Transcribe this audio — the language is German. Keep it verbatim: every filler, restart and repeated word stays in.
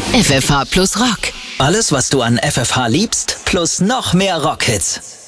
F F H plus Rock. Alles, was du an F F H liebst, plus noch mehr Rockhits.